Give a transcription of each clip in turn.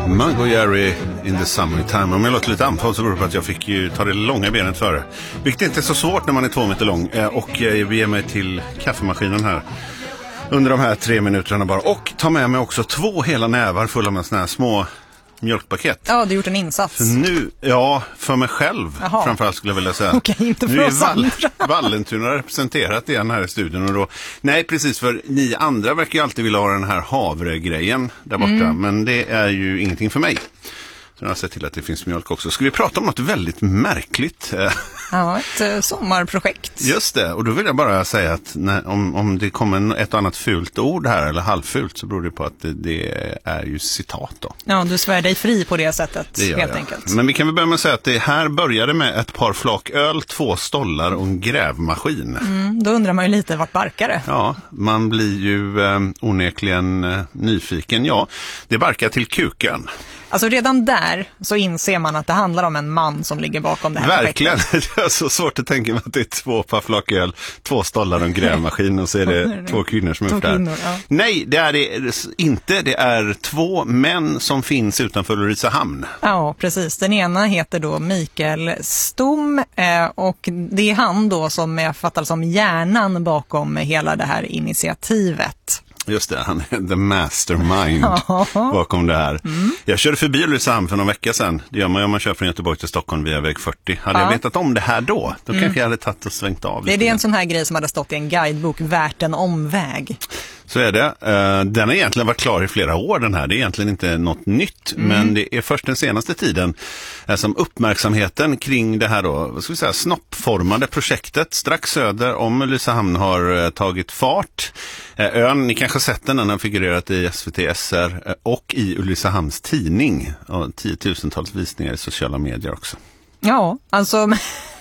Mango Jerry in the summertime. Om jag låter lite andfådd så beror det på att jag fick ju ta det långa benet före. Vilket inte är så svårt när man är 2 meter lång. Och jag beger mig till kaffemaskinen här under de här 3 minuterna bara. Och tar med mig också 2 hela nävar fulla med såna här små mjölkpaket. Ja, du har gjort en insats. För nu, ja, för mig själv. Jaha. Framförallt skulle jag vilja säga. Okej, inte för nu oss andra. Vallentuna representerat igen här i studion. Och då, nej, precis, för ni andra verkar ju alltid vilja ha den här havregrejen där borta. Men det är ju ingenting för mig. Så jag har sett till att det finns mjölk också. Ska vi prata om något väldigt märkligt? Ja, ett sommarprojekt. Just det, och då vill jag bara säga att om det kommer ett annat fult ord här, eller halvfult, så beror det på att det är ju citat då. Ja, du svär dig fri på det sättet, det helt enkelt. Men vi kan väl börja med att säga att det här började med ett par flak öl, 2 stollar och en grävmaskin. Då undrar man ju lite, vart barkar det? Ja, man blir ju onekligen nyfiken. Ja, det barkar till Kuken. Alltså redan där så inser man att det handlar om en man som ligger bakom det här Verkligen, projektet. det är så svårt att tänka mig att det är 2 par flak öl, 2 stollar och en grävmaskin och så är det 2 kvinnor som är upp där. Ja. Nej, det är det inte. Det är 2 män som finns utanför Ulricehamn. Ja, precis. Den ena heter då Mikael Stom och det är han då som jag fattar som hjärnan bakom hela det här initiativet. Just det, han är the mastermind bakom det här. Jag körde förbi Ulricehamn för någon vecka sedan. Det gör man om man kör från Göteborg till Stockholm via väg 40. Hade jag vetat om det här då kanske jag hade tagit och svängt av lite. Det är en sån här grej som hade stått i en guidebok, värt en omväg. Så är det. Den har egentligen varit klar i flera år den här. Det är egentligen inte något nytt. Men det är först den senaste tiden som uppmärksamheten kring det här då, vad ska vi säga, snoppformade projektet strax söder om Ulricehamn har tagit fart. Ön, ni kanske har sett den har figurerat i SVT SR och i Ulricehamns tidning. Och 10-tusentals visningar i sociala medier också. Ja, alltså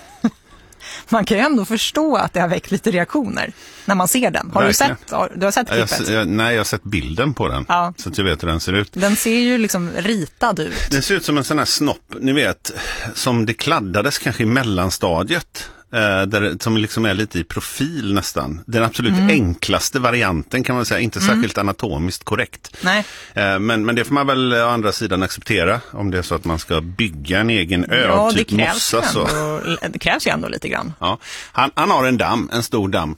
man kan ju ändå förstå att det har väckt lite reaktioner när man ser den. Har du har sett klippet? Nej, jag har sett bilden på den. Ja. Så att jag vet hur den ser ut. Den ser ju liksom ritad ut. Den ser ut som en sån här snopp, ni vet, som det kladdades kanske i mellanstadiet. Som liksom är lite i profil nästan. Den absolut enklaste varianten kan man säga, inte särskilt anatomiskt korrekt. Nej. Men det får man väl å andra sidan acceptera om det är så att man ska bygga en egen ö av typ mossa. Det krävs ju ändå lite grann. Ja. Han har en stor damm.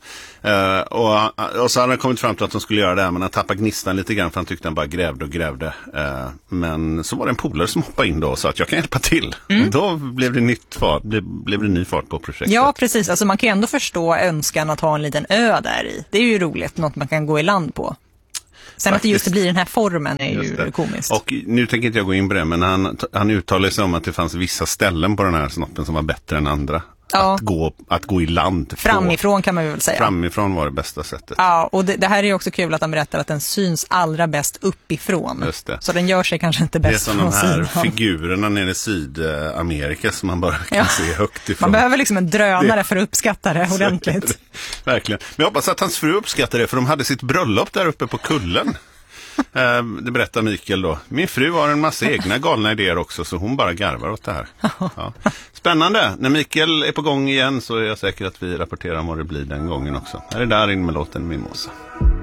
Och så hade han kommit fram till att de skulle göra det här, men han tappade gnistan lite grann för han tyckte han bara grävde och grävde. Men så var det en polare som hoppade in då och sa att jag kan hjälpa till. Då blev det ny fart på projektet. Ja, precis. Alltså man kan ju ändå förstå önskan att ha en liten ö där i. Det är ju roligt, något man kan gå i land på. Sen att det just blir den här formen är ju komiskt. Och nu tänker inte jag gå in på det, men han uttalade sig om att det fanns vissa ställen på den här snoppen som var bättre än andra. Ja. Att gå i land. Framifrån kan man väl säga. Framifrån var det bästa sättet. Ja, och det här är ju också kul att han berättar att den syns allra bäst uppifrån. Just det. Så den gör sig kanske inte bäst från sidan. Det är sådana här figurerna nere i Sydamerika som man bara kan se högt ifrån. Man behöver liksom en drönare för att uppskatta det ordentligt. Verkligen. Men jag hoppas att hans fru uppskattar det, för de hade sitt bröllop där uppe på kullen. Det berättar Mikael då. Min fru har en massa egna galna idéer också, så hon bara garvar åt det här. Ja. Spännande. När Mikael är på gång igen så är jag säker att vi rapporterar om vad det blir den gången också. Här är där in med låten Mimosa.